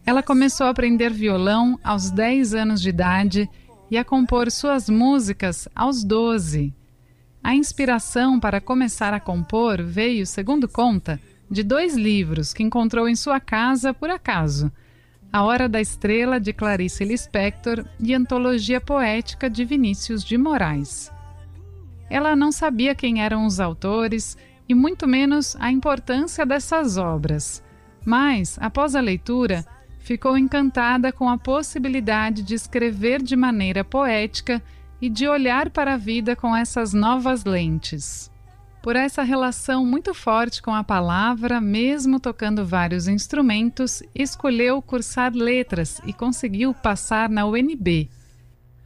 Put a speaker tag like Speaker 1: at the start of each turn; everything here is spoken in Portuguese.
Speaker 1: Ela começou a aprender violão aos 10 anos de idade e a compor suas músicas aos 12. A inspiração para começar a compor veio, segundo conta, de 2 livros que encontrou em sua casa por acaso: A Hora da Estrela, de Clarice Lispector, e Antologia Poética, de Vinícius de Moraes. Ela não sabia quem eram os autores e muito menos a importância dessas obras, mas, após a leitura, ficou encantada com a possibilidade de escrever de maneira poética e de olhar para a vida com essas novas lentes. Por essa relação muito forte com a palavra, mesmo tocando vários instrumentos, escolheu cursar letras e conseguiu passar na UNB.